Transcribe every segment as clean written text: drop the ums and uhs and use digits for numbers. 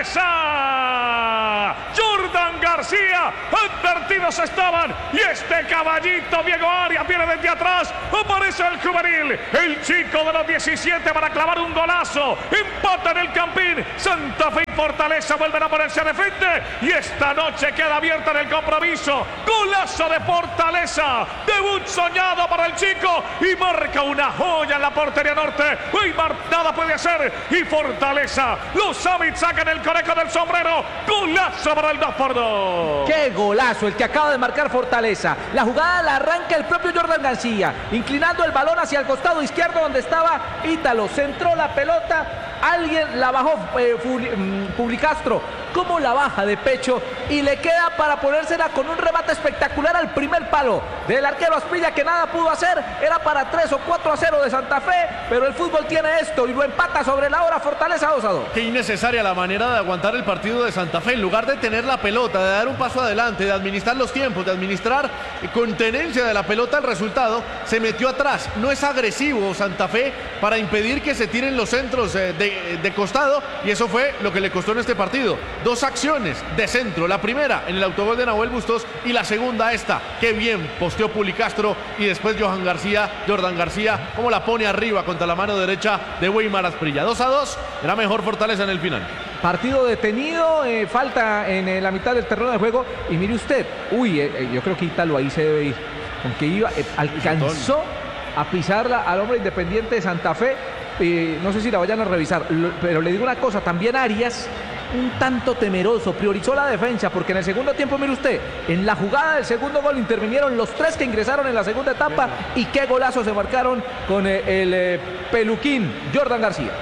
Fortaleza. Jordan García, advertidos estaban. Y este caballito, Diego Arias, viene desde atrás. Aparece el juvenil, el chico de los 17 para clavar un golazo. Empata en el Campín. Santa Fe y Fortaleza vuelven a ponerse de frente. Y esta noche queda abierta en el compromiso. Golazo de Fortaleza. Debut soñado para el chico. Y marca una joya en la portería norte. Weimar nada puede hacer. Y Fortaleza, los Ávila sacan el conejo del sombrero. Golazo para el 2-2. ¡Qué golazo el que acaba de marcar Fortaleza! La jugada la arranca el propio Jordan García, inclinando el balón hacia el costado izquierdo donde estaba Ítalo. Centró la pelota, alguien la bajó, Publicastro. Cómo la baja de pecho y le queda para ponérsela con un remate espectacular al primer palo del arquero Asprilla, que nada pudo hacer. Era para 3 o 4-0 de Santa Fe, pero el fútbol tiene esto y lo empata sobre la hora Fortaleza 2-2. Qué innecesaria la manera de aguantar el partido de Santa Fe. En lugar de tener la pelota, de dar un paso adelante, de administrar los tiempos, de administrar con tenencia de la pelota el resultado, se metió atrás. No es agresivo Santa Fe para impedir que se tiren los centros de costado, y eso fue lo que le costó en este partido. 2 acciones de centro, la primera en el autogol de Nahuel Bustos y la segunda esta. Qué bien posteó Pulicastro y después Jordan García, cómo la pone arriba contra la mano derecha de Weimar Asprilla. 2-2, era mejor Fortaleza en el final. Partido detenido, falta en la mitad del terreno de juego y mire usted, yo creo que Ítalo ahí se debe ir, aunque iba, alcanzó a pisarla al hombre Independiente de Santa Fe. No sé si la vayan a revisar, pero le digo una cosa, también Arias un tanto temeroso, priorizó la defensa, porque en el segundo tiempo, mire usted, en la jugada del segundo gol intervinieron los 3 que ingresaron en la segunda etapa, y qué golazo se marcaron con el peluquín Jordan García.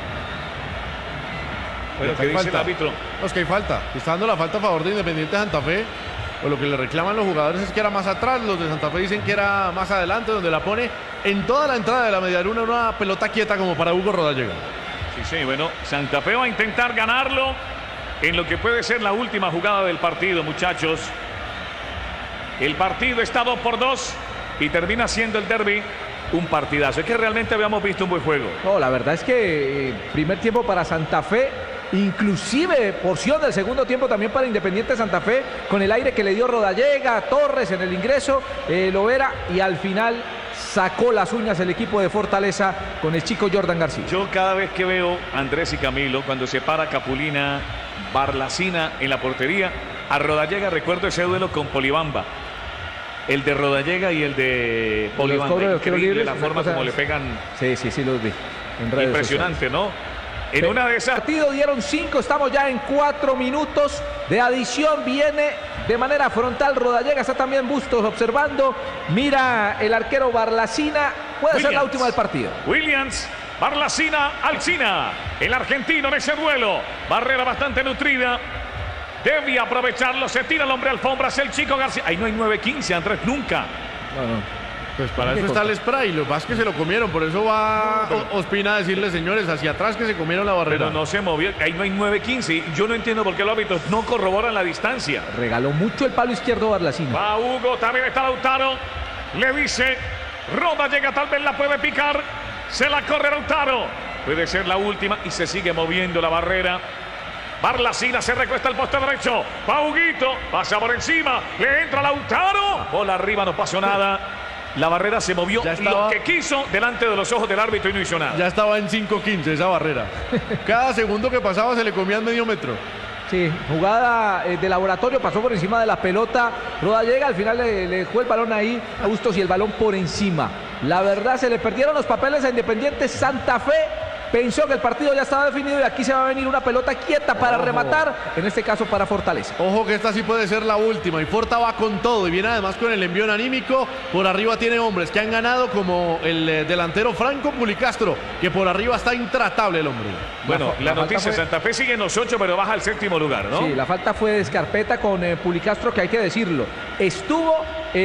Bueno, ¿qué dice el árbitro? No, es que hay falta, está dando la falta a favor de Independiente de Santa Fe. O lo que le reclaman los jugadores es que era más atrás, los de Santa Fe dicen que era más adelante, donde la pone en toda la entrada de la medialuna, una pelota quieta como para Hugo Rodallega. Sí, bueno, Santa Fe va a intentar ganarlo en lo que puede ser la última jugada del partido, muchachos. El partido está 2-2 y termina siendo el derbi un partidazo. Es que realmente habíamos visto un buen juego. No, la verdad es que primer tiempo para Santa Fe, inclusive porción del segundo tiempo también para Independiente Santa Fe, con el aire que le dio Rodallega, Torres en el ingreso, Lovera, y al final sacó las uñas el equipo de Fortaleza con el chico Jordan García. Yo cada vez que veo a Andrés y Camilo, cuando se para Capulina, Barlacina en la portería, a Rodallega recuerdo ese duelo con Polibamba. El de Rodallega y el de Polibamba. Increíble la forma como le pegan. Sí, los vi. Impresionante, ¿no? En una de esas. Partido dieron 5, estamos ya en 4 minutos de adición. Viene de manera frontal Rodallega, está también Bustos observando. Mira el arquero Barlacina, puede ser la última del partido. Williams, Barlacina, Alcina, el argentino en ese duelo. Barrera bastante nutrida. Debe aprovecharlo, se tira el hombre alfombras, el chico García. Ahí no hay 9-15, Andrés, nunca. No. Pues para eso está el spray, lo más que se lo comieron, por eso va Ospina a decirle, señores, hacia atrás que se comieron la barrera. Pero no se movió, ahí no hay 9-15. Yo no entiendo por qué los árbitros no corroboran la distancia. Regaló mucho el palo izquierdo Barlacina. Va Hugo, también está Lautaro. Le dice, Rodallega tal vez la puede picar. Se la corre Lautaro. Puede ser la última y se sigue moviendo la barrera. Barlacina se recuesta al poste derecho. Va Huguito, pasa por encima. Le entra Lautaro. Bola arriba, no pasó nada. La barrera se movió lo que quiso delante de los ojos del árbitro y no hizo nada. Ya estaba en 5-15 esa barrera. Cada segundo que pasaba se le comían medio metro. Sí, jugada de laboratorio, pasó por encima de la pelota. Rodallega al final le dejó el balón ahí a Bustos y el balón por encima. La verdad, se le perdieron los papeles a Independiente Santa Fe. Pensó que el partido ya estaba definido y aquí se va a venir una pelota quieta para rematar, en este caso para Fortaleza. Ojo que esta sí puede ser la última y Forta va con todo y viene además con el envío anímico. Por arriba tiene hombres que han ganado, como el delantero Franco Pulicastro, que por arriba está intratable el hombre. Bueno, la noticia, Santa Fe sigue en los 8 pero baja al 7º lugar, ¿no? Sí, la falta fue de Escarpeta con Pulicastro, que hay que decirlo, estuvo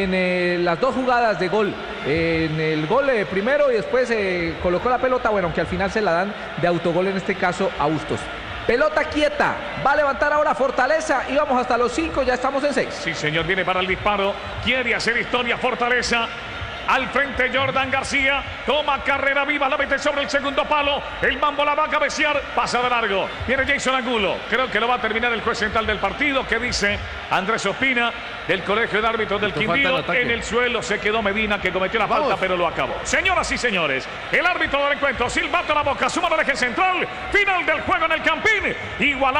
en las 2 jugadas de gol, en el gol primero y después colocó la pelota, bueno, aunque al final se la dan de autogol, en este caso a Bustos. Pelota quieta, va a levantar ahora Fortaleza y vamos hasta los 5, ya estamos en 6. Sí, señor, viene para el disparo, quiere hacer historia Fortaleza. Al frente Jordan García. Toma carrera viva. La mete sobre el segundo palo. El Mambo la va a cabecear. Pasa de largo. Viene Jason Angulo. Creo que lo va a terminar el juez central del partido. ¿Qué dice Andrés Ospina del Colegio de Árbitros del Quindío? En el suelo se quedó Medina, que cometió la falta, pero lo acabó. Señoras y señores, el árbitro del encuentro, silbato a la boca, suma del eje central. Final del juego en el Campín. Igual